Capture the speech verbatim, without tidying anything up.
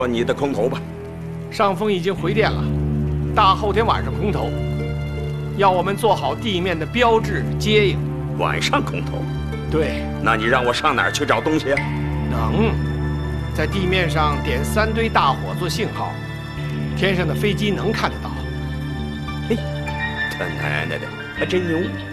说你的空投吧。 上峰已经回电了，大后天晚上空投，要我们做好地面的标志接应。 晚上空投？ 对。 那你让我上哪儿去找东西？ 能，在地面上点三堆大火做信号，天上的飞机能看得到。 嘿，他奶奶的，还真牛！